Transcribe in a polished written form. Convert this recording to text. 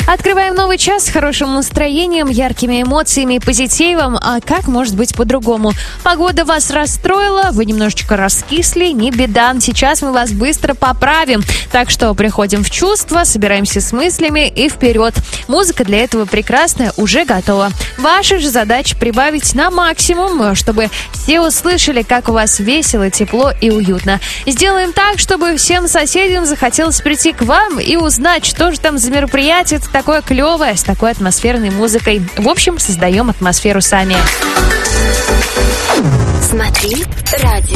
Открываем новый час с хорошим настроением, яркими эмоциями и позитивом. А как может быть по-другому? Погода вас расстроила, вы немножечко раскисли, не беда. Сейчас мы вас быстро поправим. Так что приходим в чувство, собираемся с мыслями и вперед. Музыка для этого прекрасная, уже готова. Ваша же задача прибавить на максимум, чтобы все услышали, как у вас весело, тепло и уютно. Сделаем так, чтобы всем соседям захотелось прийти к вам и узнать, что же там за мероприятие такое клевое, с такой атмосферной музыкой. В общем, создаем атмосферу сами. Смотри радио.